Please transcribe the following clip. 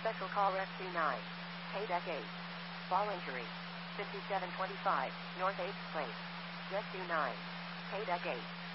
Special call SC9. Deck 8. Ball injury. 5725, North 8th Place. SC9. Deck 8.